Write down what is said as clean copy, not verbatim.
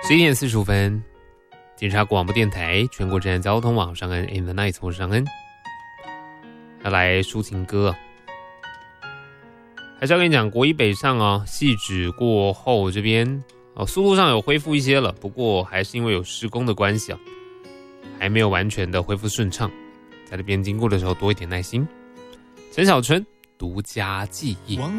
11点45分，警察广播电台全国治安交通网上恩 In the Night， 我是尚恩，要来抒情歌，还是要跟你讲国一北上哦，汐止过后这边速度上有恢复一些了，不过还是因为有施工的关系还没有完全的恢复顺畅，在这边经过的时候多一点耐心。陈小春独家记忆。 往